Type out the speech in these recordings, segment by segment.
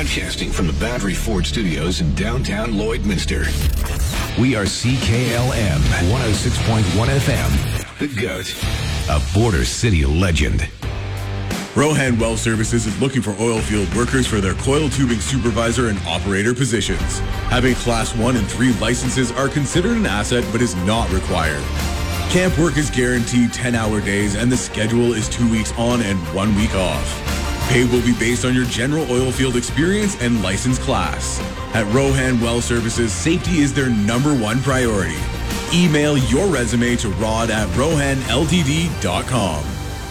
Broadcasting from the Battery Ford Studios in downtown Lloydminster. We are CKLM 106.1 FM. The GOAT. A Border City legend. Rohan Well Services is looking for oil field workers for their coil tubing supervisor and operator positions. Having Class 1 and 3 licenses are considered an asset but is not required. Camp work is guaranteed 10-hour days and the schedule is 2 weeks on and 1 week off. Pay will be based on your general oil field experience and license class. At Rohan Well Services, safety is their #1 priority. Email your resume to rod@rohanltd.com.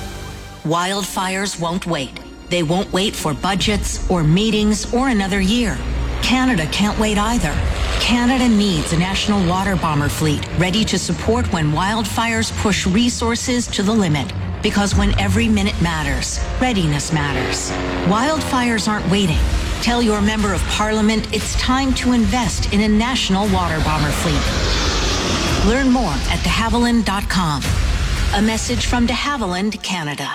Wildfires won't wait. They won't wait for budgets or meetings or another year. Canada can't wait either. Canada needs a national water bomber fleet ready to support when wildfires push resources to the limit. Because when every minute matters, readiness matters. Wildfires aren't waiting. Tell your member of parliament it's time to invest in a national water bomber fleet. Learn more at de Havilland.com. A message from de Havilland, Canada.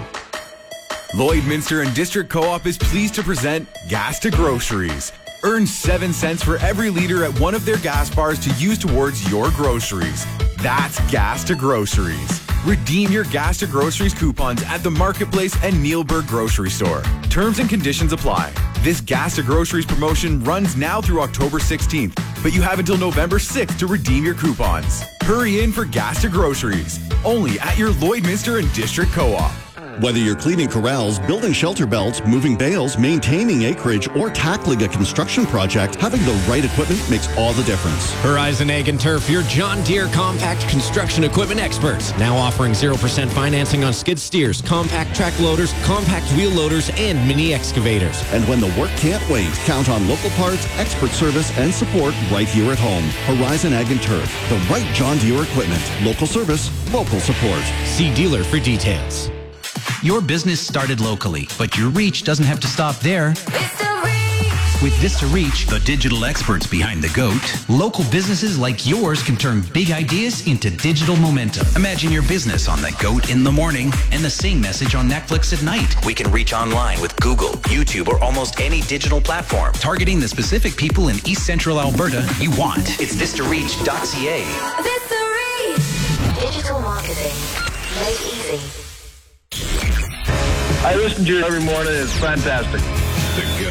Lloydminster and District Co-op is pleased to present Gas to Groceries. Earn 7 cents for every liter at one of their gas bars to use towards your groceries. That's Gas to Groceries. Redeem your Gas to Groceries coupons at the Marketplace and Neilburg Grocery Store. Terms and conditions apply. This Gas to Groceries promotion runs now through October 16th, but you have until November 6th to redeem your coupons. Hurry in for Gas to Groceries, only at your Lloydminster and District Co-op. Whether you're cleaning corrals, building shelter belts, moving bales, maintaining acreage, or tackling a construction project, having the right equipment makes all the difference. Horizon Ag and Turf, your John Deere compact construction equipment experts. Now offering 0% financing on skid steers, compact track loaders, compact wheel loaders, and mini excavators. And when the work can't wait, count on local parts, expert service, and support right here at home. Horizon Ag and Turf, the right John Deere equipment. Local service, local support. See dealer for details. Your business started locally, but your reach doesn't have to stop there. With Vista Reach, the digital experts behind the GOAT, local businesses like yours can turn big ideas into digital momentum. Imagine your business on the GOAT in the morning and the same message on Netflix at night. We can reach online with Google, YouTube, or almost any digital platform. Targeting the specific people in East Central Alberta you want. It's VistaReach.ca. Vista Reach! Digital marketing made easy. I listen to you every morning. It's fantastic.